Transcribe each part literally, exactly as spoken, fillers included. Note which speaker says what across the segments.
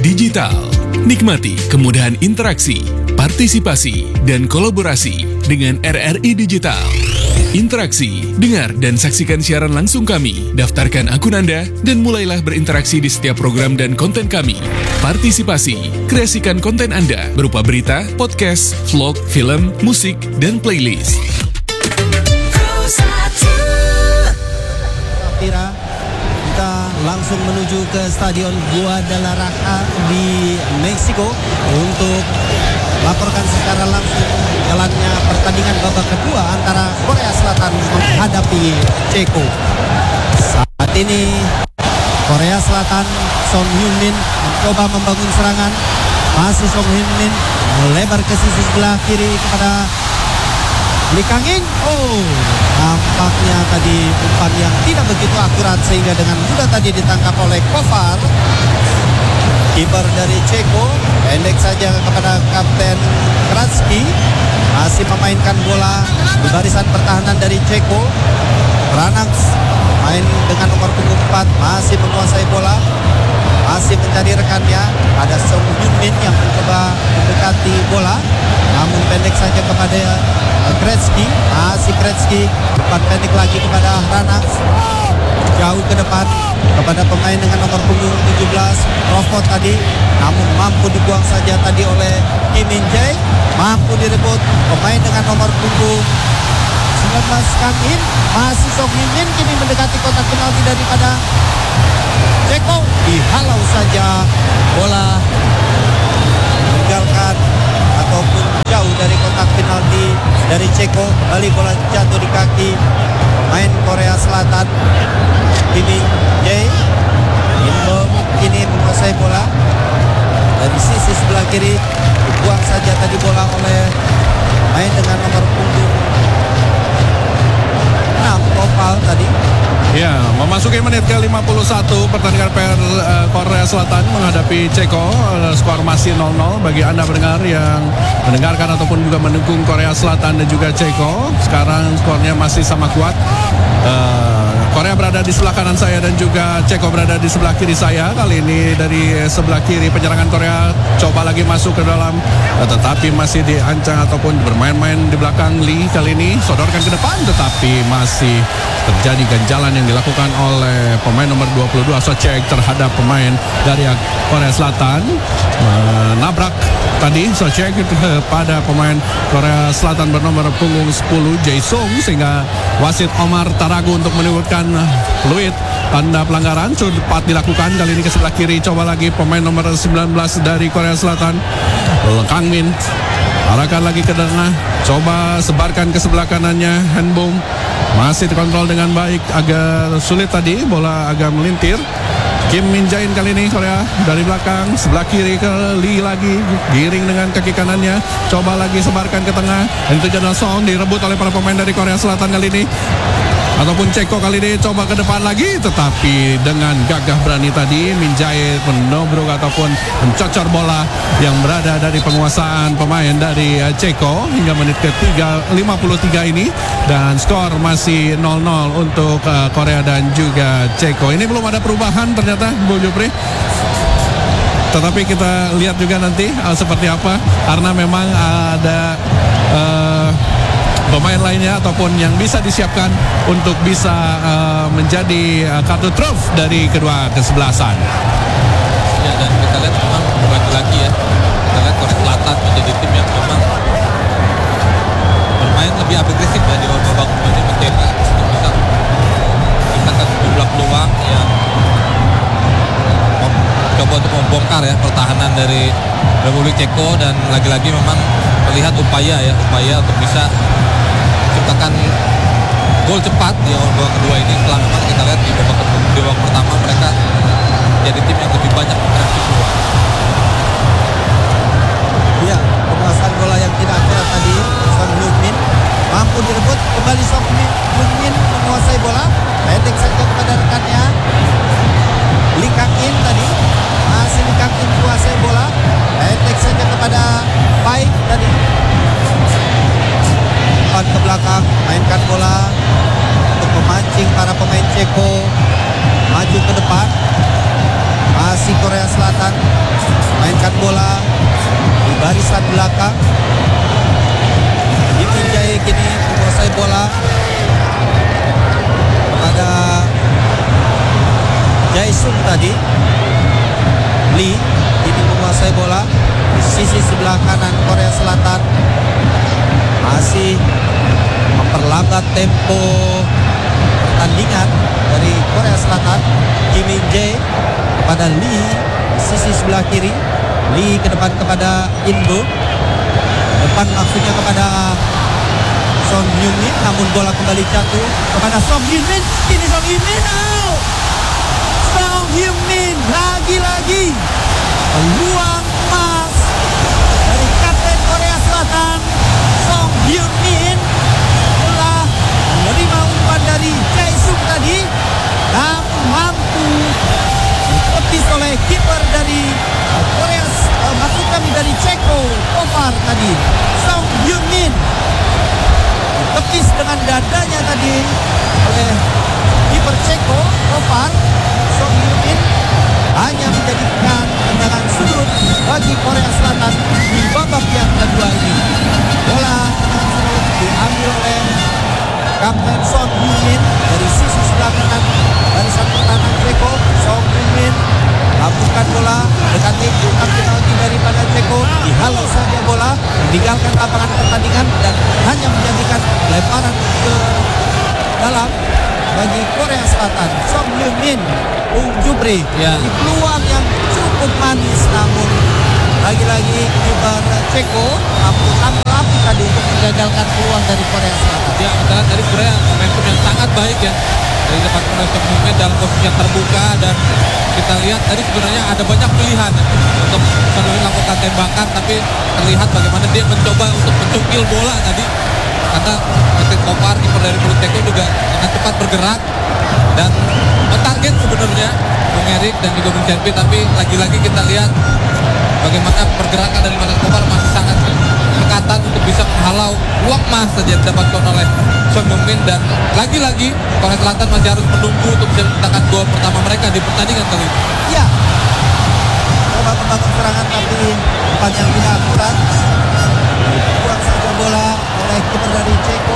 Speaker 1: Digital. Nikmati kemudahan interaksi, partisipasi, dan kolaborasi dengan R R I Digital. Interaksi, dengar dan saksikan siaran langsung kami, daftarkan akun Anda, dan mulailah berinteraksi di setiap program dan konten kami. Partisipasi, kreasikan konten Anda berupa berita, podcast, vlog, film, musik, dan playlist.
Speaker 2: Kita langsung menuju ke Stadion Guadalajara di Meksiko untuk laporkan secara langsung jalannya pertandingan babak kedua antara Korea Selatan menghadapi Ceko. Saat ini Korea Selatan, Son Heung-min mencoba membangun serangan. Masih Son Heung-min melebar ke sisi sebelah kiri kepada Lee Kang-in. Oh, nampaknya tadi umpan yang tidak begitu akurat sehingga dengan mudah tadi ditangkap oleh Kovar. Kiper dari Ceko pendek saja kepada Kapten Kratski. Masih memainkan bola di barisan pertahanan dari Ceko. Ranax main dengan nomor punggung empat, masih menguasai bola, masih mencari rekannya. Ada Son Heung-min yang mencoba mendekati bola, namun pendek saja kepada Kretski. Masih Kretski, depan pendek lagi kepada Ranax, jauh ke depan kepada pemain dengan nomor punggung tujuh belas Rofot tadi, namun mampu dibuang saja tadi oleh Kim Min-jae. Mampu direbut pemain dengan nomor punggung sembilan belas Kang-in. Masih Son Heung-min kini mendekati kotak penalti daripada Ceko. Dihalau saja bola, meninggalkan ataupun jauh dari kotak penalti dari Ceko. Kembali bola jatuh di kaki main Korea Selatan. Kim Min-jae kini menguasai bola dari sisi sebelah kiri. Dibuang saja tadi bola oleh main dengan nomor punggung enam Kopal tadi.
Speaker 3: Ya, memasuki menit ke lima puluh satu pertandingan per uh, Korea Selatan menghadapi Ceko. Uh, skor masih nol nol bagi Anda pendengar yang mendengarkan ataupun juga mendukung Korea Selatan dan juga Ceko. Sekarang skornya masih sama kuat. Uh, Korea berada di sebelah kanan saya dan juga Ceko berada di sebelah kiri saya. Kali ini dari sebelah kiri penyerangan Korea coba lagi masuk ke dalam, uh, tetapi masih diancang ataupun bermain-main di belakang Lee. Kali ini sodorkan ke depan, tetapi masih terjadi ganjalan yang dilakukan oleh pemain nomor dua puluh dua Socek terhadap pemain dari Korea Selatan. Menabrak tadi Socek kepada pemain Korea Selatan bernomor punggung sepuluh Jae-sung, sehingga wasit Omar Taragu untuk menyebutkan fluid tanda pelanggaran cepat dilakukan. Kali ini ke sebelah kiri, coba lagi pemain nomor sembilan belas dari Korea Selatan Kang-min arahkan lagi ke tengah, coba sebarkan ke sebelah kanannya Hanbom, masih dikontrol dengan baik, agak sulit tadi, bola agak melintir. Kim Min-jae kali ini Korea dari belakang sebelah kiri ke Lee lagi, giring dengan kaki kanannya, coba lagi sebarkan ke tengah, dan itu Jana Song direbut oleh para pemain dari Korea Selatan kali ini. Ataupun Ceko kali ini coba ke depan lagi, tetapi dengan gagah berani tadi Min-jae menobrok ataupun mencocor bola yang berada dari penguasaan pemain dari Ceko hingga menit ketiga lima puluh tiga ini, dan skor masih nol nol untuk uh, Korea dan juga Ceko. Ini belum ada perubahan ternyata, Bu Jupri. Tetapi kita lihat juga nanti uh, seperti apa, karena memang uh, ada uh, pemain lainnya ataupun yang bisa disiapkan untuk bisa uh, menjadi uh, kartu truf dari kedua kesebelasan.
Speaker 4: Ya, dan kita lihat memang lagi-lagi ya, kita lihat Korea Selatan menjadi tim yang memang bermain lebih agresif ya di babak ini, mencetak untuk bisa menciptakan jumlah peluang yang coba untuk membongkar ya pertahanan dari Republik Ceko, dan lagi-lagi memang terlihat upaya ya upaya untuk bisa menciptakan gol cepat di babak kedua ini, setelah memang kita lihat di babak di babak pertama mereka jadi tim yang lebih banyak menghadapi peluang.
Speaker 2: Ya, penguasaan bola yang tidak akurat tadi Son Heung-min mampu direbut kembali. Son Heung-min menguasai bola, pendek saja kepada rekannya Lee Kang-in tadi, masih Lee Kang-in menguasai bola, pendek saja kepada Pai tadi, umpan ke belakang, mainkan bola untuk memancing para pemain Ceko maju ke depan. Masih Korea Selatan Selatan mainkan bola di barisan belakang. Kim Min Jae kini menguasai bola kepada Jae-sung tadi. Lee kini menguasai bola di sisi sebelah kanan Korea Selatan, masih memperlambat tempo pertandingan dari Korea Selatan. Kim Min Jae kepada Lee sisi sebelah kiri. Lee ke depan kepada Inbo, depan maksudnya kepada Son Heung-min, namun bola kembali jatuh kepada Son Heung-min. Kini Son Heung-min out. Son Heung-min lagi-lagi peluang emas dari kapten Korea Selatan. Son Heung-min telah menerima umpan dari Jae-sung tadi, namun mampu ditepis oleh kiper dari Korea, uh, maksud kami dari Ceko, Kovar tadi. Son Heung-min ditepis dengan dadanya tadi oleh kiper Ceko, Kovar. Son Heung-min hanya menjadikan tendangan sudut bagi Korea Selatan di babak yang kedua ini. Bola tendangan sudut diambil oleh kapten Son Heung-min dari sisi sebelah kanan barisan pertahanan Ceko. Son Heung-min lakukan bola dekati umpan penalti daripada Ceko, dihalau saja bola, meninggalkan lapangan pertandingan dan hanya menjadikan lemparan ke dalam bagi Korea Selatan. Son Heung-min, Bung Jupri,
Speaker 4: Ya.
Speaker 2: di peluang yang cukup manis, namun lagi-lagi kiper Ceko mampu tampil api tadi untuk menggagalkan peluang dari Korea Selatan.
Speaker 4: Ya, kita lihat tadi Korea momentum yang sangat baik ya dari depan oleh Son Heung-min dalam posisi yang terbuka, dan kita lihat tadi sebenarnya ada banyak pilihan untuk Son Heung-min lakukan tembakan, tapi terlihat bagaimana dia mencoba untuk mencungkil bola tadi, karena Metin Kopar kiper dari Bulu Teko juga sangat cepat bergerak dan mentarget sebenarnya Bung Erik dan juga Bung Cherpi, tapi lagi-lagi kita lihat bagaimana pergerakan dari Metin Kopar masih sangat dekatan untuk bisa menghalau peluang emas saja yang didapatkan oleh Son Heung-min, dan lagi-lagi Korea Selatan masih harus menunggu untuk bisa menciptakan gol pertama mereka di pertandingan kali ini.
Speaker 2: Ya, coba membangun serangan tapi umpan yang tidak akurat, dibuang saja bola oleh kiper dari Ceko.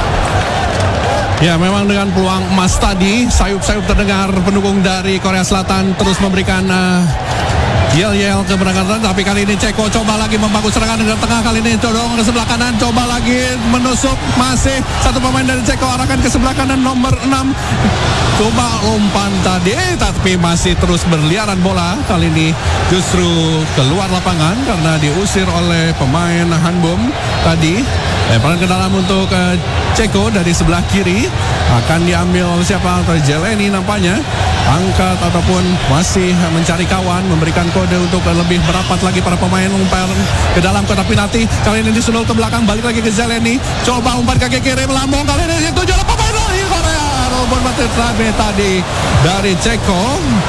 Speaker 3: Ya, memang dengan peluang emas tadi, sayup-sayup terdengar pendukung dari Korea Selatan terus memberikan uh, yel-yel keberangkatan, tapi kali ini Ceko coba lagi membangun serangan dari tengah, kali ini dorong ke sebelah kanan, coba lagi menusuk, masih satu pemain dari Ceko arahkan ke sebelah kanan nomor enam, coba umpan tadi tapi masih terus berliaran bola, kali ini justru keluar lapangan karena diusir oleh pemain Hanbom tadi. Lemparan ke dalam untuk uh, Ceko dari sebelah kiri, akan diambil oleh siapa? Jeleni nampaknya angkat ataupun masih mencari kawan, memberikan kode untuk lebih berapat lagi para pemain, umpan ke dalam kotak penalti, kali ini disunul ke belakang, balik lagi ke Jeleni, coba umpan kaki kiri melambung, kali ini itu juara pemain dari Korea, Robon Materabe tadi dari Ceko,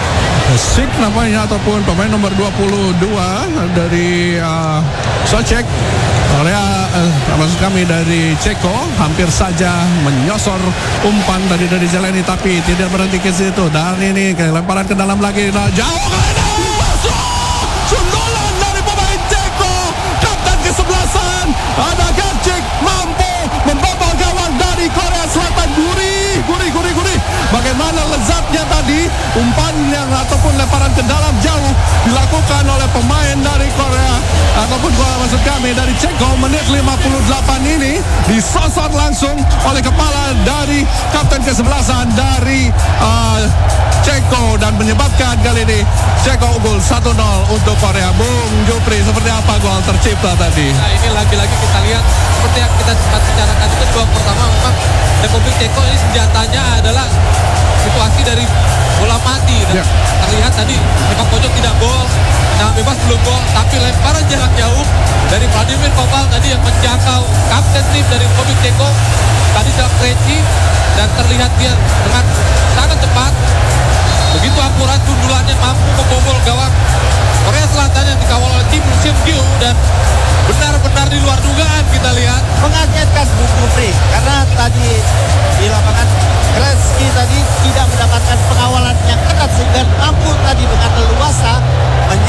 Speaker 3: Sik namanya ataupun pemain nomor dua puluh dua dari uh, Socek Korea, eh, maksud kami dari Ceko, hampir saja menyosor umpan tadi dari Jeleni tapi tidak berhenti ke situ, dan ini ke lemparan ke dalam lagi, nah, jauh kali ini masuk sundulan dari pemain Ceko, kapten kesebelasan ada Gacik mampu membobol gawang dari Korea Selatan. Gurih, gurih, gurih, gurih. Bagaimana lezatnya tadi umpan yang ataupun lemparan ke dalam jauh dilakukan oleh pemain dari Korea ataupun maksud kami dari Ceko, menit lima puluh delapan ini disosor langsung oleh kepala dari kapten kesebelasan dari uh, Ceko dan menyebabkan kali ini Ceko gol satu nol untuk Korea. Bung Jupri, seperti apa gol tercipta tadi?
Speaker 4: Nah, ini lagi-lagi kita lihat seperti yang kita sempat bicarakan itu, babak pertama memang Republik Ceko ini senjatanya adalah situasi dari bola mati, dan
Speaker 3: ya,
Speaker 4: terlihat tadi sepak pojok tidak gol, nah bebas belum gol, tapi lemparan jarak jauh dari Vladimir Koval tadi yang menjangkau kapten tim dari Republik Ceko tadi dalam Kreci, dan terlihat dia dengan sangat cepat, begitu akurat sundulannya, mampu membobol gawang Korea Selatan yang dikawal oleh tim Sim Gyu, dan benar-benar di luar dugaan kita lihat.
Speaker 2: Mengagetkan Bung Jupri karena tadi di lapangan Kreski tadi tidak mendapatkan pengawalan yang ketat sehingga mampu tadi dengan leluasa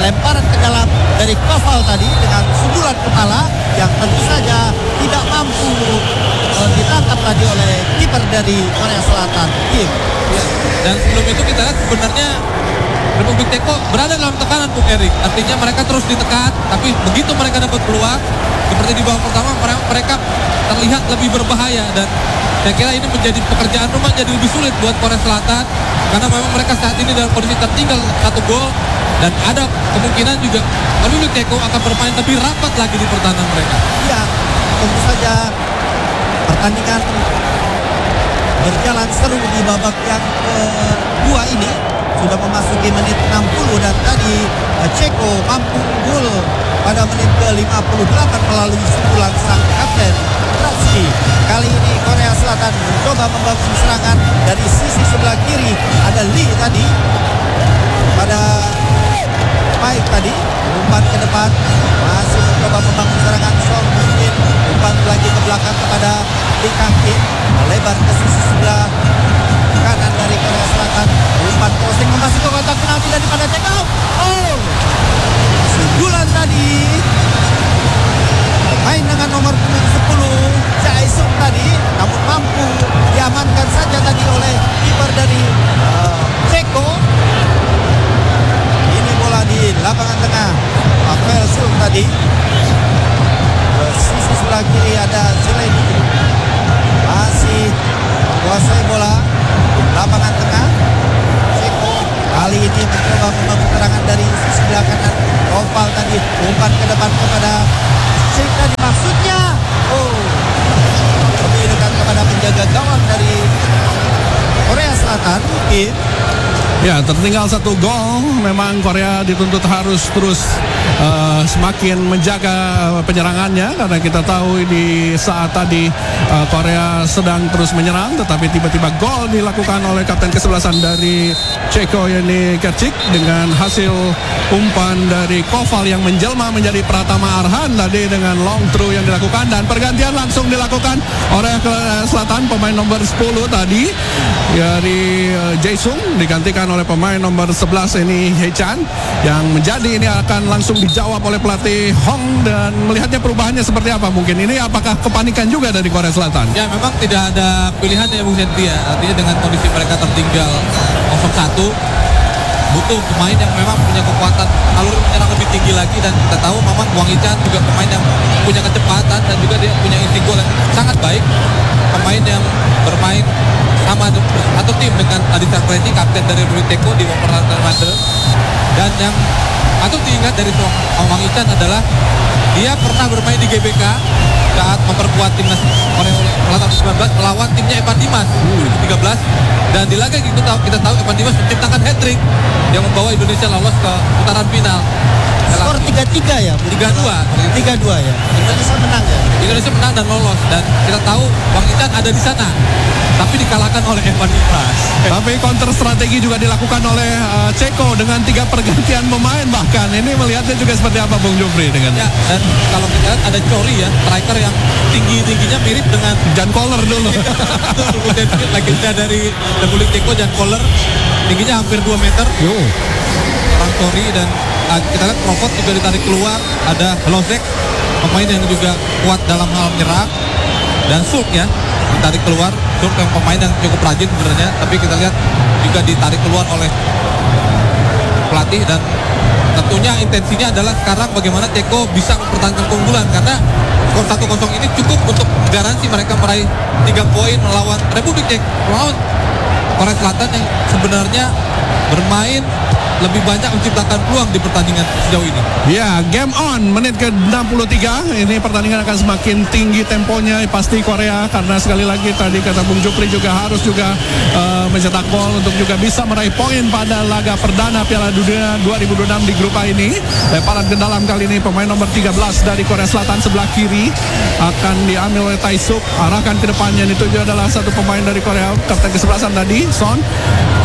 Speaker 2: lemparan ke dalam dari Koval tadi dengan sundulan kepala yang tentu saja tidak mampu uh, ditangkap tadi oleh kiper dari Korea Selatan, Kim.
Speaker 4: Ya. Dan sebelum itu kita lihat sebenarnya Republik Ceko berada dalam tekanan, Bung Erik. Artinya mereka terus ditekan, tapi begitu mereka dapat peluang seperti di babak pertama, mereka terlihat lebih berbahaya, dan saya kira ini menjadi pekerjaan rumah jadi lebih sulit buat Korea Selatan karena memang mereka saat ini dalam kondisi tertinggal satu gol, dan ada kemungkinan juga Republik Ceko akan bermain lebih rapat lagi di pertahanan mereka.
Speaker 2: Ya, tentu saja pertandingan berjalan seru di babak yang kedua ini. Sudah memasuki menit enam puluh dan tadi Ceko mampu gol pada menit ke lima puluh delapan melalui sundulan sang kapten Ratski. Kali ini Korea Selatan mencoba membangun serangan dari sisi sebelah kiri. Ada Lee tadi pada Mike tadi, umpan ke depan, masih mencoba membangun serangan. Son Heung-min umpan lagi ke belakang kepada Lee Kang-in, lebar ke sisi sebelah kanan dari Korea Selatan, umpan crossing masih ke kotak penalti daripada Ceko. Oh, sundulan tadi main dengan nomor punggung sepuluh Jae-sung tadi, namun mampu diamankan saja tadi oleh kiper dari uh, Ceko. Ini bola di lapangan tengah, Pavel Sul tadi, ke sisi sebelah kiri ada Zeleny, masih menguasai bola lapangan tengah. Ceko kali ini mencoba membangun serangan dari sisi sebelah kanan. Koval tadi umpan ke depan kepada Cek tadi, maksudnya oh lebih dekat kepada penjaga gawang dari Korea Selatan mungkin.
Speaker 3: Ya, tertinggal satu gol. Memang Korea dituntut harus terus uh, semakin menjaga penyerangannya, karena kita tahu di saat tadi uh, Korea sedang terus menyerang, tetapi tiba-tiba gol dilakukan oleh kapten kesebelasan dari Ceko, yakni Kercik, dengan hasil umpan dari Koval yang menjelma menjadi Pratama Arhan tadi dengan long throw yang dilakukan, dan pergantian langsung dilakukan oleh Korea Selatan. Pemain nomor sepuluh tadi dari uh, Jae-sung digantikan oleh pemain nomor sebelas ini Hye-chan, yang menjadi ini akan langsung dijawab oleh pelatih Hong. Dan melihatnya perubahannya seperti apa mungkin ini, apakah kepanikan juga dari Korea Selatan?
Speaker 4: Ya, memang tidak ada pilihan ya Bung Sentia. Artinya dengan kondisi mereka tertinggal nol satu, butuh pemain yang memang punya kekuatan alur menyerang lebih tinggi lagi, dan kita tahu memang Wang Hee-chan juga pemain yang punya kecepatan dan juga dia punya inti gol yang sangat baik. Pemain yang bermain sama satu tim dengan Aditya Preti, kapten dari Republik Ceko di Wolverhampton Wanderers. Dan yang patut diingat dari Wang Hee-chan adalah dia pernah bermain di G B K saat memperkuat timnas Korea Selatan sembilan belas melawan timnya Evan Dimas dua ribu tiga belas, dan di laga itu kita tahu Evan Dimas menciptakan hat-trick yang membawa Indonesia lolos ke putaran final.
Speaker 2: Skor tiga tiga ya?
Speaker 4: tiga dua
Speaker 2: tiga dua ya? Indonesia menang ya?
Speaker 4: Indonesia menang dan lolos, dan kita tahu Wang Hee-chan ada di sana, tapi dikalahkan oleh Evan Dimas.
Speaker 3: Tapi counter strategi juga dilakukan oleh uh, Ceko dengan tiga pergantian pemain, bahkan ini melihatnya juga seperti apa Bung Jofri dengan
Speaker 4: ya. Dan kalau kita lihat ada Chori ya, striker yang tinggi-tingginya mirip dengan
Speaker 3: Jan Koller dulu.
Speaker 4: legenda dari Republik Ceko, Jan Koller, tingginya hampir dua meter.
Speaker 3: Yo.
Speaker 4: Orang Chori, dan uh, kita lihat Provot juga ditarik keluar, ada Lozek, pemain yang juga kuat dalam hal menyerang, dan Sulk ya ditarik keluar. Sulk yang pemain yang cukup rajin sebenarnya, tapi kita lihat juga ditarik keluar oleh pelatih. Dan tentunya intensinya adalah sekarang bagaimana Ceko bisa mempertahankan keunggulan, karena skor satu kosong ini cukup untuk garansi mereka meraih tiga poin melawan Republik Ceko, melawan Korea Selatan yang sebenarnya bermain lebih banyak menciptakan peluang di pertandingan sejauh ini.
Speaker 3: Ya, game on menit ke enam puluh tiga. Ini pertandingan akan semakin tinggi temponya pasti Korea, karena sekali lagi tadi kata Bung Jupri juga harus juga uh, mencetak gol untuk juga bisa meraih poin pada laga perdana Piala Dunia dua ribu dua puluh enam di grup A ini. Lemparan ke dalam kali ini pemain nomor tiga belas dari Korea Selatan sebelah kiri akan diambil oleh Tae-suk, arahkan ke depannya. Itu juga adalah satu pemain dari Korea, kapten kesebelasan tadi Son.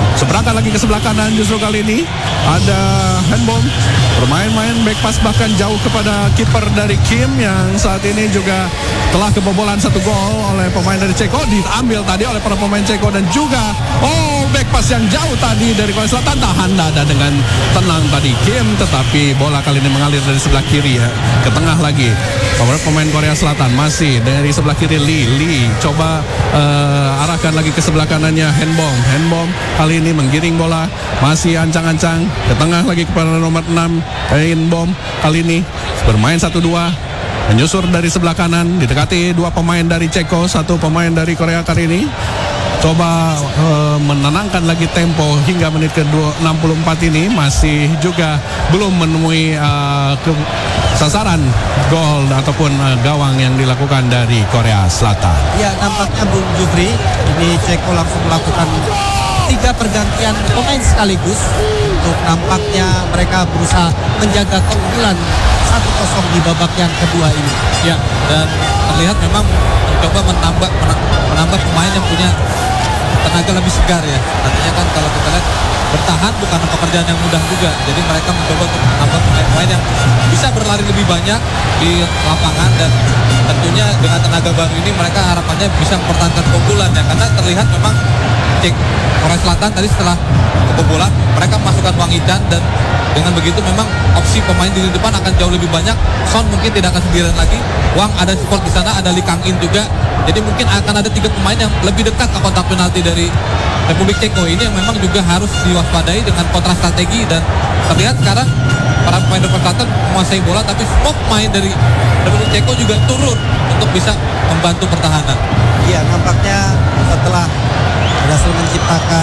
Speaker 3: Seberangkat lagi ke sebelah kanan justru kali ini ada handball. Bermain-main back pass bahkan jauh kepada kiper dari Kim yang saat ini juga telah kebobolan satu gol oleh pemain dari Ceko. Diambil tadi oleh para pemain Ceko dan juga oh back pass yang jauh tadi dari Korea Selatan. Tahan dada dengan tenang tadi Kim, tetapi bola kali ini mengalir dari sebelah kiri ya ke tengah lagi. Pemain Korea Selatan masih dari sebelah kiri Lee. Lee coba uh, arahkan lagi ke sebelah kanannya Handbom. Handbom kali ini menggiring bola, masih ancang-ancang ke tengah lagi kepada nomor enam Handbom. Kali ini bermain satu dua, menyusur dari sebelah kanan, didekati dua pemain dari Ceko, satu pemain dari Korea kali ini. Coba uh, menenangkan lagi tempo hingga menit ke enam puluh empat ini masih juga belum menemui uh, ke sasaran gol ataupun uh, gawang yang dilakukan dari Korea Selatan.
Speaker 2: Ya, nampaknya Bung Jufri, ini Ceko langsung melakukan tiga pergantian pemain sekaligus untuk nampaknya mereka berusaha menjaga keunggulan satu kosong di babak yang kedua ini.
Speaker 4: Ya, dan terlihat memang mencoba menambah menambah pemain yang punya tenaga lebih segar ya. Artinya kan kalau kita lihat bertahan bukan pekerjaan yang mudah juga. Jadi mereka mencoba untuk menambah pemain-pemain yang bisa berlari lebih banyak di lapangan, dan tentunya dengan tenaga baru ini mereka harapannya bisa mempertahankan keunggulan ya. Karena terlihat memang cek Korea Selatan tadi setelah kebobolan mereka memasukkan Wang Hee-chan, dan dengan begitu memang opsi pemain di depan akan jauh lebih banyak. Son mungkin tidak akan sendirian lagi. Wang ada support di sana, ada Lee Kang-in juga. Jadi mungkin akan ada tiga pemain yang lebih dekat ke kotak penalti dari Republik Ceko ini yang memang juga harus diwaspadai dengan kontra strategi. Dan terlihat sekarang para pemain Republik Selatan menguasai bola, tapi semua pemain dari Republik Ceko juga turun untuk bisa membantu pertahanan.
Speaker 2: Iya, nampaknya setelah berhasil menciptakan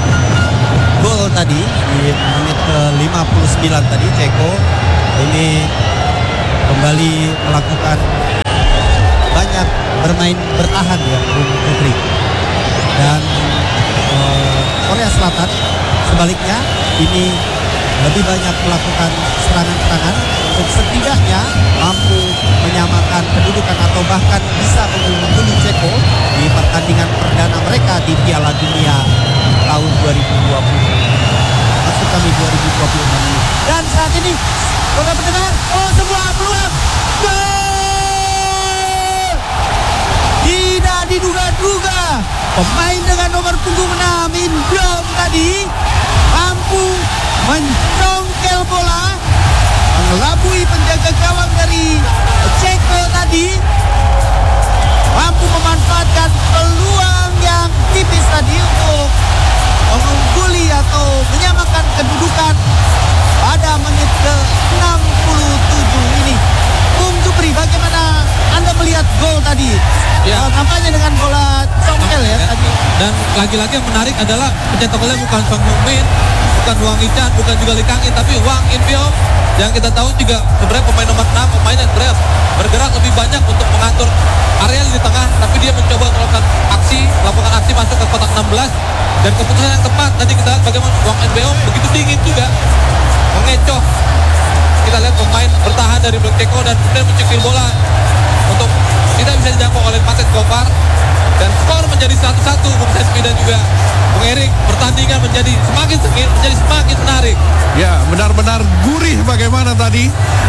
Speaker 2: gol tadi di menit ke lima puluh sembilan tadi, Ceko ini kembali melakukan banyak bermain bertahan ya Bung Jufri. Dan eh, Korea Selatan sebaliknya ini lebih banyak melakukan serangan-serangan untuk setidaknya mampu menyamakan kedudukan atau bahkan bisa mengungguli Ceko di pertandingan perdana mereka di Piala Dunia tahun dua ribu dua puluh. Maksud kami dua ribu dua puluh enam ini. Dan saat ini saudara pendengar, oh sebuah peluang gol! Tidak diduga-duga pemain dengan nomor punggung enam Indom tadi mampu mencongkel bola, mengelabui penjaga gawang dari Ceko tadi, mampu memanfaatkan peluang yang tipis tadi untuk mengungguli atau menyamakan kedudukan pada menit ke enam puluh tujuh ini. Bung Jupri, bagaimana Anda melihat gol tadi?
Speaker 4: Ya.
Speaker 2: Uh, nampaknya dengan bola congkel ya, ya tadi.
Speaker 4: Dan lagi-lagi yang menarik adalah pencetak golnya bukan Song Heung-min, bukan Wang Hee-chan, bukan juga Lee Kang-in, tapi Wang In-beom yang kita tahu juga sebenarnya pemain nomor enam, pemain yang sebenarnya bergerak lebih banyak untuk mengatur area di tengah, tapi dia mencoba melakukan aksi, melakukan aksi masuk ke kotak enam belas, dan keputusan yang tepat tadi kita lihat bagaimana Wang In-beom begitu dingin juga mengecoh. Kita lihat pemain bertahan dari Black Ceko dan kemudian mencekil bola untuk tidak bisa dijangkau oleh Patet Gopar, dan skor menjadi satu satu. Bung Sespi dan juga Bung Erik, pertandingan menjadi semakin sengit, menjadi semakin menarik.
Speaker 3: Ya, benar-benar gurih bagaimana tadi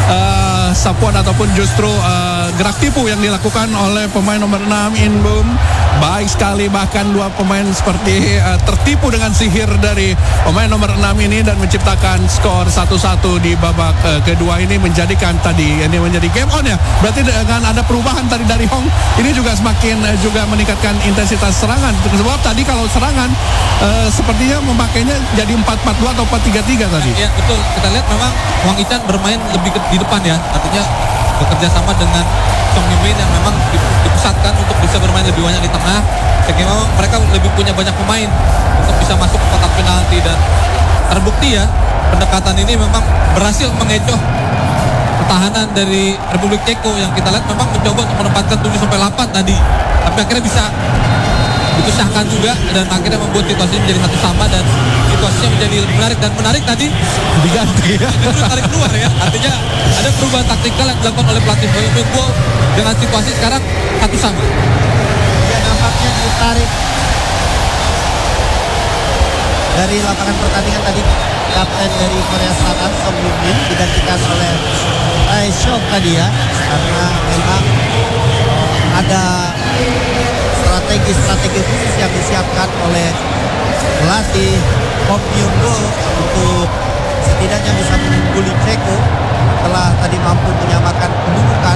Speaker 3: uh, sapuan ataupun justru uh, gerak tipu yang dilakukan oleh pemain nomor enam Inbom. Baik sekali, bahkan dua pemain seperti uh, tertipu dengan sihir dari pemain nomor enam ini dan menciptakan skor satu satu di babak uh, kedua ini, menjadikan tadi ini menjadi game on ya. Berarti dengan ada perubahan tadi dari Hong, ini juga semakin uh, juga meningkatkan intensitas serangan. Sebab tadi kalau serangan uh, sepertinya memakainya jadi empat empat dua atau empat tiga tiga tadi.
Speaker 4: Ya betul, kita lihat memang Wang Hee-chan bermain lebih ke, di depan ya, artinya bekerja sama dengan Song Heung-min yang memang dipusatkan untuk bisa bermain lebih banyak di tengah, sehingga memang mereka lebih punya banyak pemain untuk bisa masuk ke kotak penalti, dan terbukti ya pendekatan ini memang berhasil mengecoh pertahanan dari Republik Ceko yang kita lihat memang mencoba untuk menempatkan tujuh sampai delapan tadi, tapi akhirnya bisa dipisahkan juga dan akhirnya membuat situasi menjadi satu sama dan situasinya menjadi lebih menarik. Dan menarik tadi
Speaker 3: diganti ya,
Speaker 4: justru tarik keluar ya, artinya ada perubahan taktikal yang dilakukan oleh pelatih Boyong dengan situasi sekarang satu sama.
Speaker 2: Ya, nampaknya ditarik dari lapangan pertandingan tadi kapten dari Korea Selatan Song Hyun-min digantikan oleh Tae Seok tadi ya, karena memang ada strategi-strategi khusus yang disiapkan oleh pelatih Kom Myung-go untuk setidaknya bisa mengungguli Ceko setelah tadi mampu menyamakan kedudukan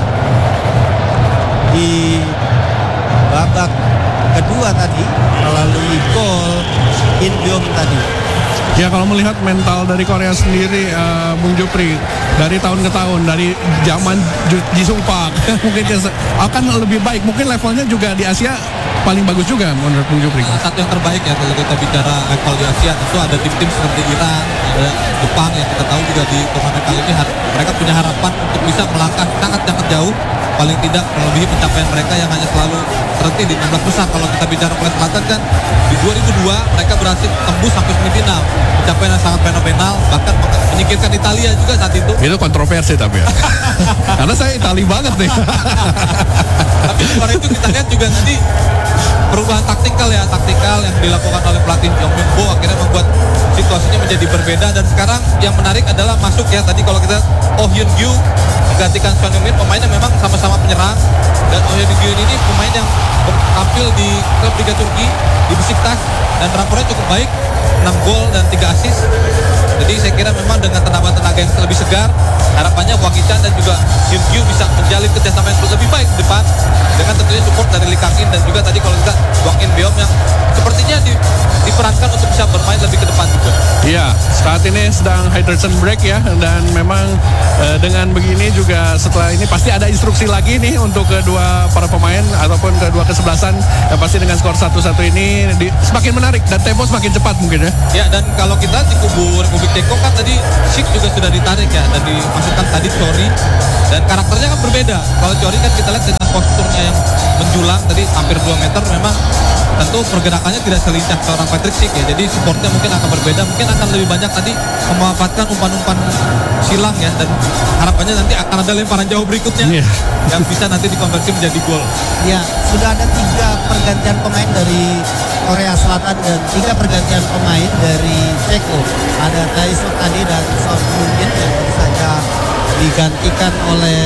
Speaker 2: di babak kedua tadi melalui gol Kim Byung tadi.
Speaker 3: Ya, kalau melihat mental dari Korea sendiri, uh, Bung Jupri, dari tahun ke tahun, dari zaman Ji Sung Park mungkin akan lebih baik. Mungkin levelnya juga di Asia paling bagus juga menurut Bung Jupri.
Speaker 4: Satu yang terbaik ya kalau kita bicara level di Asia, tentu ada tim-tim seperti Iran, ada Jepang yang kita tahu juga di turnamen kali ini mereka punya harapan untuk bisa melangkah sangat-sangat jauh, paling tidak melebihi pencapaian mereka yang hanya selalu terhenti di enam belas besar. Kalau kita bicara Korea Selatan kan di dua ribu dua mereka berhasil tembus sampai semifinal, pencapaian yang sangat fenomenal, bahkan menyingkirkan Italia juga saat itu.
Speaker 3: Itu kontroversi tapi ya. Karena saya Itali banget nih.
Speaker 4: Tapi luar itu kita lihat juga tadi perubahan taktikal ya, taktikal yang dilakukan oleh pelatih Jong Myung-bo akhirnya membuat situasinya menjadi berbeda. Dan sekarang yang menarik adalah masuk ya, tadi kalau kita Oh Hyun-gyu menggantikan Son Heung-min, pemain yang memang sama-sama penyerang. Dan Oh Hyun-gyu ini pemain yang tampil di klub Liga Turki di Besiktas dan rapornya cukup baik, enam gol dan tiga assist. Jadi saya kira memang dengan tenaga-tenaga yang lebih segar, harapannya Wang Hee-chan dan juga Hyun-gyu bisa menjalin kerjasama yang lebih baik di depan dengan tentunya support dari Lee Kang-in dan juga tadi kalau kita Wang In-beom yang sepertinya di, diperankan untuk bisa bermain lebih ke depan juga.
Speaker 3: Iya, saat ini sedang hydration break ya, dan memang eh, dengan begini juga setelah ini pasti ada instruksi lagi nih untuk kedua para pemain ataupun kedua kesebelasan yang pasti dengan skor satu satu ini di, semakin menarik dan tempo semakin cepat mungkin ya.
Speaker 4: Ya, dan kalau kita di kubu Republik Ceko kan tadi Sik juga sudah ditarik ya dan dimasukkan tadi Chori, dan karakternya kan berbeda. Kalau Chori kan kita lihat dengan posturnya yang menjulang tadi hampir dua meter, memang tentu pergerakannya tidak selincah seorang Patrick Sik ya, jadi supportnya mungkin akan berbeda, mungkin akan lebih banyak tadi memanfaatkan umpan-umpan silang ya, dan harapannya nanti akan ada lemparan jauh berikutnya yeah. yang bisa nanti dikonversi menjadi gol.
Speaker 2: Ya, sudah ada tiga pergantian pemain dari Korea Selatan dan tiga pergantian pemain dari Ceko. Ada Tae Seok tadi dan Son Hyun-min yang baru saja digantikan oleh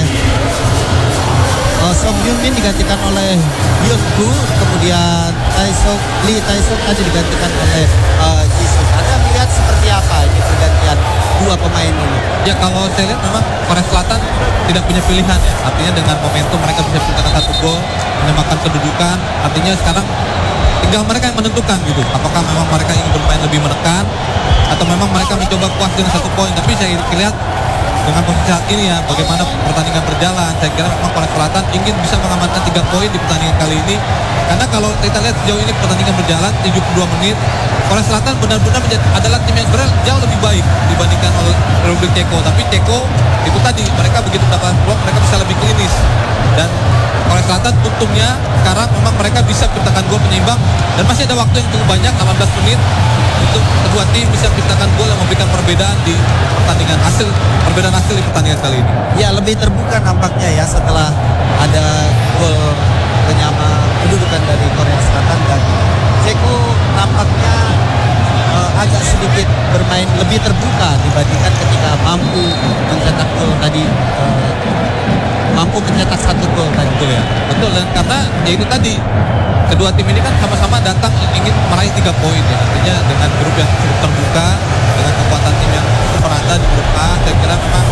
Speaker 2: uh, Song Hyun-min digantikan oleh Hyun-gu, kemudian Tae Seok, Lee Tae Seok tadi digantikan oleh uh, Ji Sung. Anda melihat seperti apa ini pergantian dua pemain ini?
Speaker 4: Ya, kalau saya lihat memang Korea Selatan tidak punya pilihan ya. Artinya dengan momentum mereka bisa menciptakan satu gol, menyamakan kedudukan. Artinya sekarang tinggal mereka yang menentukan gitu. Apakah memang mereka ingin bermain lebih menekan atau memang mereka mencoba puas dengan satu poin. Tapi saya lihat dengan posisi saat ini ya, bagaimana pertandingan berjalan, saya kira memang Korea Selatan ingin bisa mengamankan tiga poin di pertandingan kali ini. Karena kalau kita lihat sejauh ini pertandingan berjalan tujuh puluh dua menit, Korea Selatan benar-benar menjadi, adalah tim yang sebenarnya jauh lebih baik dibandingkan oleh Republik Ceko. Tapi Ceko itu tadi mereka begitu mendapatkan peluang mereka bisa lebih klinis, dan Korea Selatan untungnya sekarang memang mereka bisa menciptakan gol penyeimbang dan masih ada waktu yang cukup banyak, delapan belas menit untuk kedua tim bisa menciptakan gol yang memberikan perbedaan di pertandingan hasil perbedaan hasil di pertandingan kali ini.
Speaker 2: Ya, lebih terbuka nampaknya ya setelah ada gol penyama kedudukan dari Korea Selatan, dan Ceko nampaknya uh, agak sedikit bermain lebih terbuka dibandingkan ketika mampu mencetak gol tadi, uh, mampu mencetak satu gol tadi.
Speaker 4: Betul ya, betul, dan karena ya itu tadi kedua tim ini kan sama-sama datang ingin meraih tiga poin ya. Artinya dengan grup yang cukup terbuka, dengan kekuatan tim yang cukup merata di grup A, saya kira memang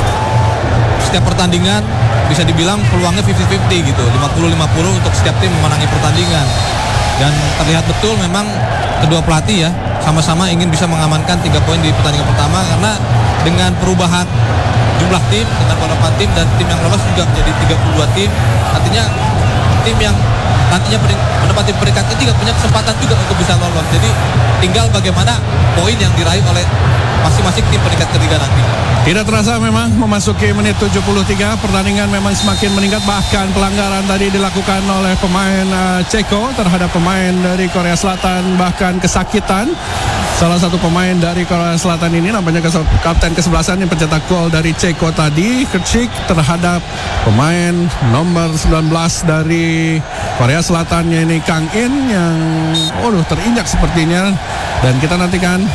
Speaker 4: setiap pertandingan bisa dibilang peluangnya lima puluh lima puluh gitu, lima puluh lima puluh untuk setiap tim memenangi pertandingan. Dan terlihat betul memang kedua pelatih ya sama-sama ingin bisa mengamankan tiga poin di pertandingan pertama, karena dengan perubahan jumlah tim, dengan beberapa tim dan tim yang lolos juga menjadi tiga puluh dua tim, artinya tim yang nantinya menempati peringkat ketiga punya kesempatan juga untuk bisa lolos. Jadi tinggal bagaimana poin yang diraih oleh masing-masing tim peringkat ketiga nanti.
Speaker 3: Tidak terasa memang memasuki menit tujuh puluh tiga, pertandingan memang semakin meningkat, bahkan pelanggaran tadi dilakukan oleh pemain uh, Ceko terhadap pemain dari Korea Selatan, bahkan kesakitan. Salah satu pemain dari Korea Selatan ini nampaknya kapten kesebelasan yang pencetak gol dari Ceko tadi, Kercik, terhadap pemain nomor sembilan belas dari Korea Selatan, ini Kang In yang waduh terinjak sepertinya. Dan kita nantikan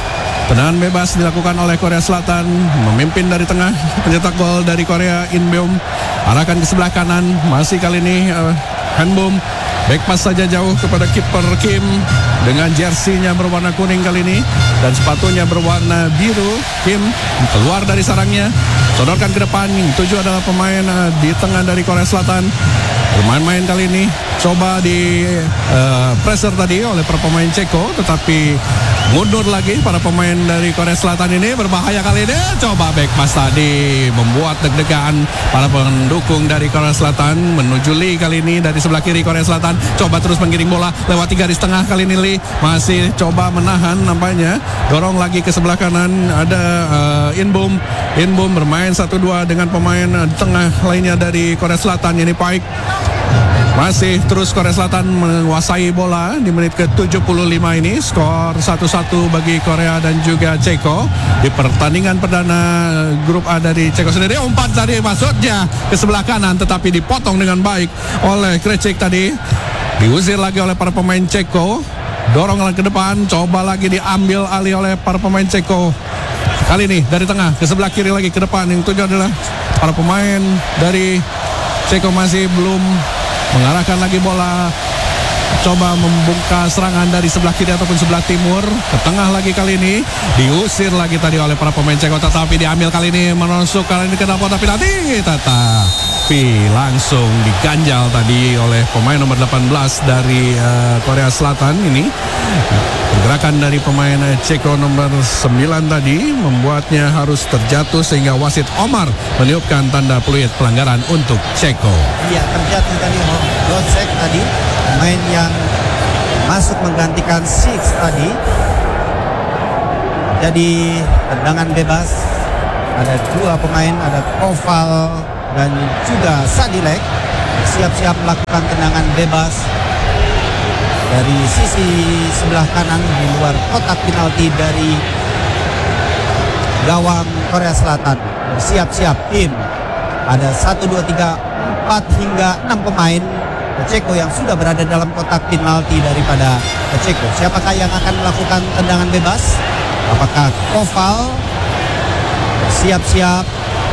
Speaker 3: Tendangan bebas dilakukan oleh Korea Selatan, memimpin dari tengah, pencetak gol dari Korea Inbeom, arahkan ke sebelah kanan, masih kali ini uh, Hanbom, back pass saja jauh kepada kiper Kim dengan jersinya berwarna kuning kali ini dan sepatunya berwarna biru. Kim keluar dari sarangnya, sodorkan ke depan, tujuh adalah pemain uh, di tengah dari Korea Selatan. Bermain-main kali ini coba di uh, pressure tadi oleh para pemain Ceko, tetapi mundur lagi para pemain dari Korea Selatan ini. Berbahaya kali ini, coba back pass tadi membuat deg-degan para pendukung dari Korea Selatan. Menuju Lee kali ini dari sebelah kiri Korea Selatan, coba terus menggiring bola lewati garis tengah. Kali ini Lee masih coba menahan nampaknya, dorong lagi ke sebelah kanan. Ada uh, Inbom Inbom bermain satu dua dengan pemain uh, tengah lainnya dari Korea Selatan, ini Paik. Masih terus Korea Selatan menguasai bola di menit ke tujuh puluh lima ini. Skor satu satu bagi Korea dan juga Ceko di pertandingan perdana grup A dari Ceko sendiri. Umpan tadi maksudnya ke sebelah kanan, tetapi dipotong dengan baik oleh Krecik tadi. Diusir lagi oleh para pemain Ceko. Dorong ke depan, coba lagi diambil alih oleh para pemain Ceko. Kali ini dari tengah ke sebelah kiri lagi ke depan. Yang tujuh adalah para pemain dari Ceko masih belum mengarahkan lagi bola, coba membuka serangan dari sebelah kiri ataupun sebelah timur. Ke tengah lagi kali ini, diusir lagi tadi oleh para pemain Ceko, tetapi diambil kali ini, menusuk kali ini ke dalam kotak penalti, tetapi langsung diganjal tadi oleh pemain nomor delapan belas dari uh, Korea Selatan ini. Pergerakan dari pemain Ceko nomor sembilan tadi membuatnya harus terjatuh sehingga wasit Omar meniupkan tanda peluit pelanggaran untuk Ceko.
Speaker 2: Iya, terjatuh tadi Gocek tadi, pemain yang masuk menggantikan Six tadi. Jadi tendangan bebas, ada dua pemain, ada Koval dan juga Sadilek siap-siap melakukan tendangan bebas dari sisi sebelah kanan di luar kotak penalti dari gawang Korea Selatan. Siap-siap tim, ada satu, dua, tiga, empat hingga enam pemain Ceko yang sudah berada dalam kotak penalti daripada Ceko. Siapakah yang akan melakukan tendangan bebas? Apakah Koval? Siap-siap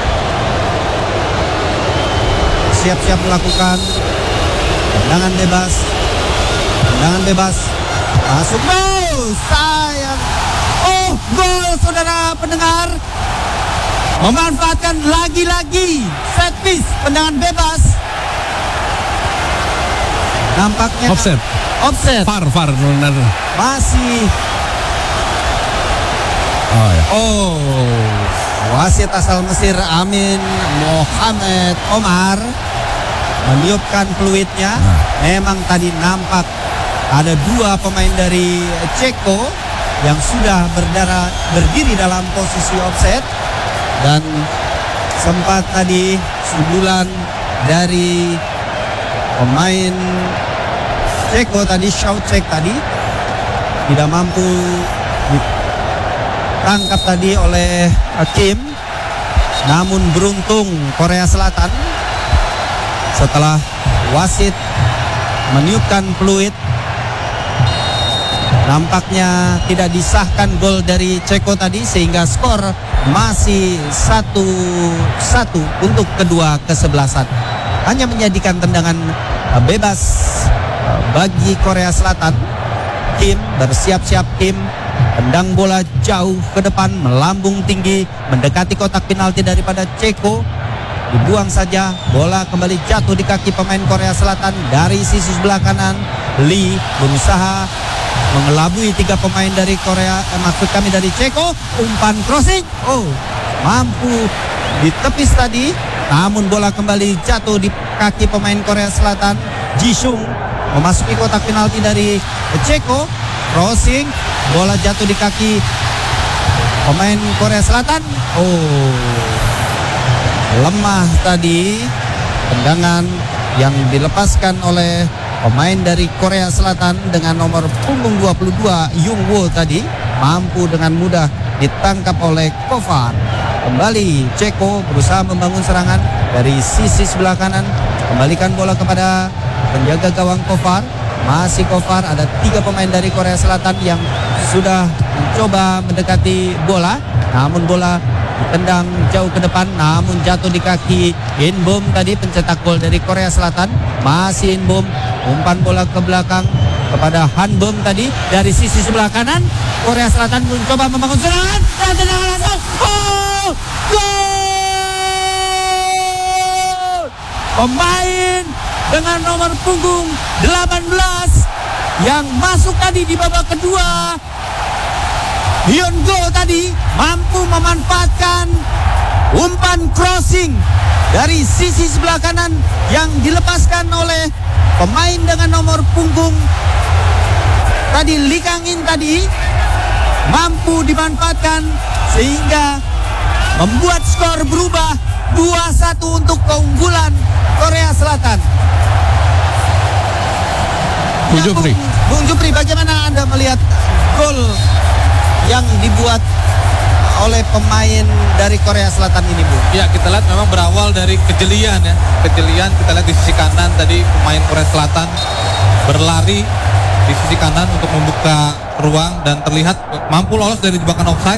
Speaker 2: Siap-siap melakukan tendangan bebas. Tendangan bebas masuk gol, sayang. Oh, gol saudara pendengar. Memanfaatkan lagi-lagi set piece, tendangan bebas. Nampaknya
Speaker 3: Offset.
Speaker 2: Offset.
Speaker 3: Far, far benar.
Speaker 2: Masih.
Speaker 3: Oh ya.
Speaker 2: Oh, wasit asal Mesir Amin Mohamed Omar meniupkan peluitnya.
Speaker 3: Nah.
Speaker 2: Memang tadi nampak ada dua pemain dari Ceko yang sudah berdara, berdiri dalam posisi offset, dan sempat tadi sundulan dari pemain Ceko tadi, Shaucek tadi tidak mampu ditangkap tadi oleh Kim. Namun beruntung Korea Selatan setelah wasit meniupkan peluit, nampaknya tidak disahkan gol dari Ceko tadi sehingga skor masih satu satu untuk kedua kesebelasan. Hanya menjadikan tendangan bebas bagi Korea Selatan. Kim bersiap-siap, Kim tendang bola jauh ke depan, melambung tinggi mendekati kotak penalti daripada Ceko. Dibuang saja, bola kembali jatuh di kaki pemain Korea Selatan dari sisi sebelah kanan. Lee berusaha mengelabui tiga pemain dari Korea, eh, maksud kami dari Ceko. Umpan crossing, oh mampu ditepis tadi, namun bola kembali jatuh di kaki pemain Korea Selatan. Jisung memasuki kotak penalti dari Ceko. Crossing, bola jatuh di kaki pemain Korea Selatan. Oh, lemah tadi tendangan yang dilepaskan oleh pemain dari Korea Selatan dengan nomor punggung dua puluh dua Jung Woo tadi, mampu dengan mudah ditangkap oleh Kovar. Kembali Ceko berusaha membangun serangan dari sisi sebelah kanan, kembalikan bola kepada penjaga gawang Kovar. masih Kovar. Ada tiga pemain dari Korea Selatan yang sudah mencoba mendekati bola, namun bola ditendang jauh ke depan, namun jatuh di kaki Inbom tadi, pencetak gol dari Korea Selatan. Masih Inbom, umpan bola ke belakang kepada Hanbom tadi dari sisi sebelah kanan. Korea Selatan mencoba membangun serangan dan tendangan langsung. Oh, gol! Pemain dengan nomor punggung delapan belas yang masuk tadi di babak kedua, Hyun Go tadi mampu memanfaatkan umpan crossing dari sisi sebelah kanan yang dilepaskan oleh pemain dengan nomor punggung tadi, Lee Kang-in tadi, mampu dimanfaatkan sehingga membuat skor berubah dua satu untuk keunggulan Korea Selatan.
Speaker 3: Bung Jupri.
Speaker 2: Bung Jupri, bagaimana Anda melihat gol yang dibuat oleh pemain dari Korea Selatan ini, Bu?
Speaker 4: Ya, kita lihat memang berawal dari kejelian ya. Kejelian kita lihat di sisi kanan tadi, pemain Korea Selatan berlari di sisi kanan untuk membuka ruang dan terlihat mampu lolos dari jebakan offside.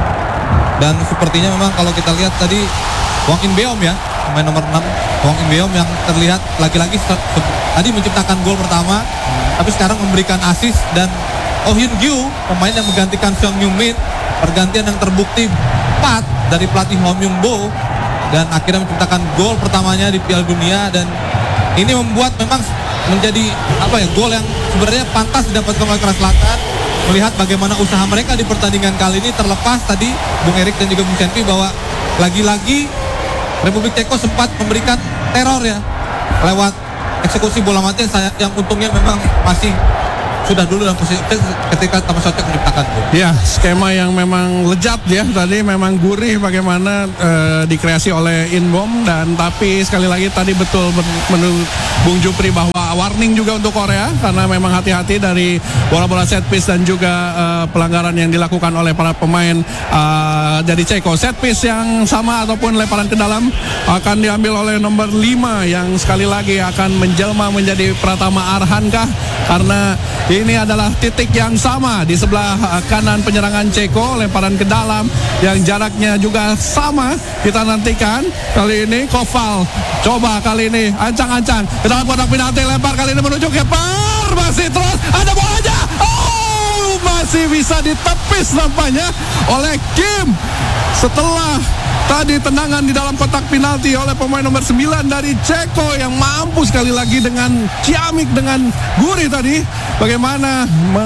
Speaker 4: Dan sepertinya memang kalau kita lihat tadi Wang In Beom ya, pemain nomor enam, Wang In Beom yang terlihat lagi-lagi tadi menciptakan gol pertama, tapi sekarang memberikan assist. Dan Oh Hyun Gyu, pemain yang menggantikan Song Myung Min, pergantian yang terbukti tepat dari pelatih Hong Myung Bo, dan akhirnya menciptakan gol pertamanya di Piala Dunia. Dan ini membuat memang menjadi apa ya, gol yang sebenarnya pantas didapatkan oleh Korea Selatan. Melihat bagaimana usaha mereka di pertandingan kali ini, terlepas tadi Bung Erik dan juga Bung Senpi bahwa lagi-lagi Republik Ceko sempat memberikan teror ya lewat eksekusi bola mati yang, saya, yang untungnya memang masih sudah dulu dalam posisi ketika Thomas Soucek menciptakan gol.
Speaker 3: Ya, skema yang memang lejat ya tadi, memang gurih bagaimana uh, dikreasi oleh Inbom. Dan tapi sekali lagi tadi betul menurut Bung Jupri bahwa warning juga untuk Korea, karena memang hati-hati dari bola-bola set piece dan juga uh, pelanggaran yang dilakukan oleh para pemain uh, dari Ceko. Set piece yang sama ataupun lemparan ke dalam akan diambil oleh nomor lima yang sekali lagi akan menjelma menjadi Pratama Arhankah, karena ini adalah titik yang sama di sebelah kanan penyerangan Ceko. Lemparan ke dalam yang jaraknya juga sama. Kita nantikan kali ini Koval coba kali ini ancang-ancang ke dalam kotak penalti, lempar kali ini menuju keeper, masih terus ada bolanya. Oh, masih bisa ditepis nampaknya oleh Kim setelah tadi tendangan di dalam kotak penalti oleh pemain nomor sembilan dari Ceko yang mampu sekali lagi dengan ciamik, dengan gurih tadi bagaimana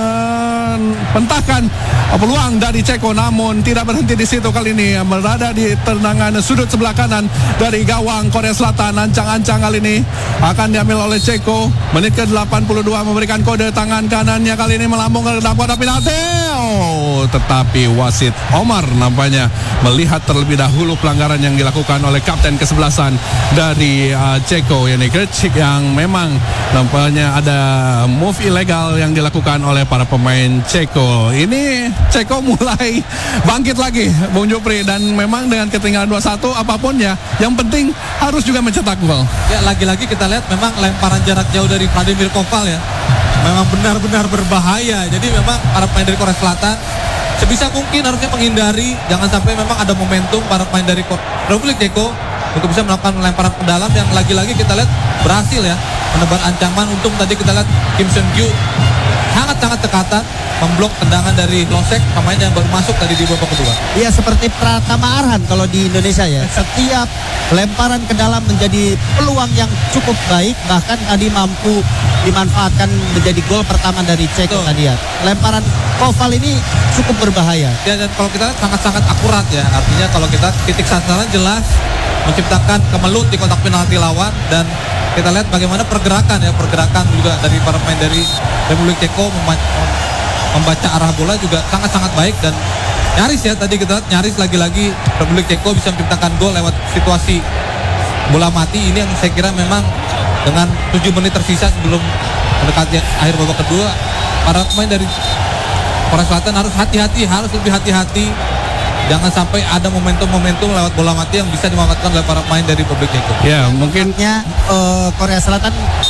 Speaker 3: mentahkan peluang dari Ceko, namun tidak berhenti di situ. Kali ini berada di tendangan sudut sebelah kanan dari gawang Korea Selatan. Ancang-ancang kali ini akan diambil oleh Ceko. Menit ke delapan puluh dua memberikan kode tangan kanannya, kali ini melambung ke dalam kotak penalti. Oh, tetapi wasit Omar nampaknya melihat terlebih dahulu pelanggaran yang dilakukan oleh kapten kesebelasan dari uh, Ceko, yakni Krejcik, yang memang nampaknya ada move ilegal yang dilakukan oleh para pemain Ceko. Ini Ceko mulai bangkit lagi, Bung Jupri, dan memang dengan ketinggalan dua satu apapun ya, yang penting harus juga mencetak gol.
Speaker 4: Ya, lagi-lagi kita lihat memang lemparan jarak jauh dari Vladimir Koval ya, memang benar-benar berbahaya. Jadi memang para pemain dari Korea Selatan sebisa mungkin harusnya menghindari, jangan sampai memang ada momentum para pemain dari Republik Ceko untuk bisa melakukan lemparan ke dalam yang lagi-lagi kita lihat berhasil ya menebar ancaman. Untung tadi kita lihat Kim Seon Gyu sangat-sangat dekatan memblok tendangan dari Losek, pemain yang baru masuk tadi di babak kedua.
Speaker 2: Iya, seperti Pratama Arhan kalau di Indonesia ya. Setiap lemparan ke dalam menjadi peluang yang cukup baik, bahkan tadi mampu dimanfaatkan menjadi gol pertama dari Ceko tadi ya. Lemparan Koval ini cukup berbahaya.
Speaker 4: Ya, dan kalau kita lihat sangat-sangat akurat ya. Artinya kalau kita titik sasaran jelas, menciptakan kemelut di kotak penalti lawan, dan kita lihat bagaimana pergerakan ya, pergerakan juga dari para pemain dari Republik Ceko membaca arah bola juga sangat-sangat baik. Dan nyaris ya tadi kita lihat, nyaris lagi-lagi Republik Ceko bisa menciptakan gol lewat situasi bola mati ini yang saya kira memang dengan tujuh menit tersisa sebelum mendekati akhir babak kedua, para pemain dari Korea Selatan harus hati-hati, harus lebih hati-hati. Jangan sampai ada momentum-momentum lewat bola mati yang bisa dimanfaatkan oleh para pemain dari Republik Ceko.
Speaker 3: Ya, mungkin
Speaker 2: uh, Korea Selatan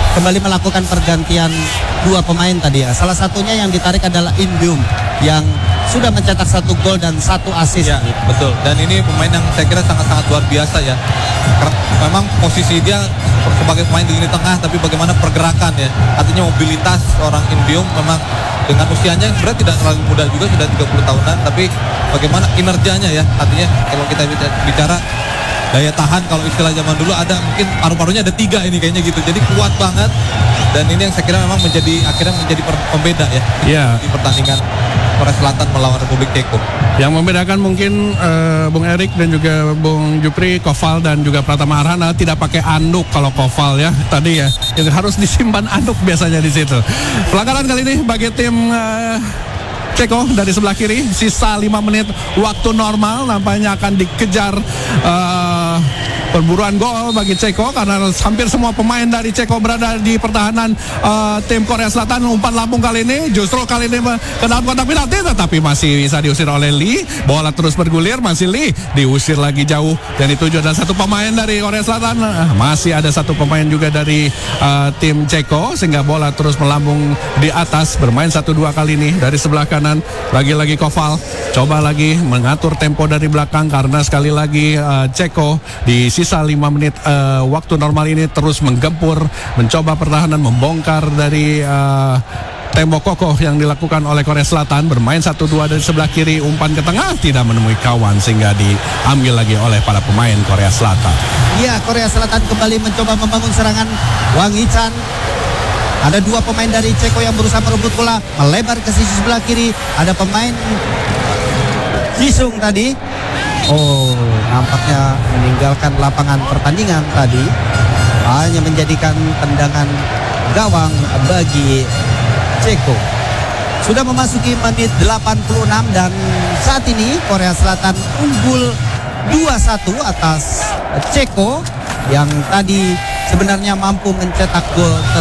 Speaker 2: kembali melakukan pergantian dua pemain tadi ya. Salah satunya yang ditarik adalah In Byung yang sudah mencetak satu gol dan satu assist.
Speaker 4: Ya, betul. Dan ini pemain yang saya kira sangat-sangat luar biasa ya. Memang posisi dia sebagai pemain di lini tengah, tapi bagaimana pergerakan ya. Artinya mobilitas orang In Byung memang dengan usianya yang sebenarnya tidak terlalu muda juga, sudah tiga puluh tahunan, tapi bagaimana kinerjanya ya. Artinya kalau kita bicara daya tahan, kalau istilah zaman dulu ada mungkin paru-parunya ada tiga ini kayaknya gitu. Jadi kuat banget. Dan ini yang saya kira memang menjadi akhirnya menjadi pembeda ya,
Speaker 3: ya.
Speaker 4: Di pertandingan Korea Selatan melawan Republik Ceko.
Speaker 3: Yang membedakan mungkin uh, Bung Erik dan juga Bung Jupri, Koval dan juga Pratama Arhana tidak pakai anduk kalau Koval ya tadi ya. Itu harus disimpan anduk biasanya di situ. Pelanggaran kali ini bagi tim uh, Ceko dari sebelah kiri, sisa lima menit waktu normal, nampaknya akan dikejar uh, perburuan gol bagi Ceko karena hampir semua pemain dari Ceko berada di pertahanan uh, tim Korea Selatan. Umpan lambung kali ini justru kali ini ke dalam kotak penalti, tetapi masih bisa diusir oleh Lee. Bola terus bergulir, masih Lee diusir lagi jauh, dan itu juga ada satu pemain dari Korea Selatan. Uh, masih ada satu pemain juga dari uh, tim Ceko, sehingga bola terus melambung di atas. Bermain satu dua kali ini dari sebelah kanan, lagi-lagi Koval coba lagi mengatur tempo dari belakang karena sekali lagi uh, Ceko di sisa lima menit uh, waktu normal ini terus menggempur, mencoba pertahanan, membongkar dari uh, tembok kokoh yang dilakukan oleh Korea Selatan. Bermain satu dua dari sebelah kiri, umpan ke tengah tidak menemui kawan sehingga diambil lagi oleh para pemain Korea Selatan.
Speaker 2: Iya, Korea Selatan kembali mencoba membangun serangan. Wang Hee-chan, ada dua pemain dari Ceko yang berusaha merebut bola, melebar ke sisi sebelah kiri. Ada pemain Jisung tadi, oh nampaknya meninggalkan lapangan pertandingan tadi, hanya menjadikan tendangan gawang bagi Ceko. Sudah memasuki menit delapan puluh enam dan saat ini Korea Selatan unggul dua satu atas Ceko yang tadi sebenarnya mampu mencetak gol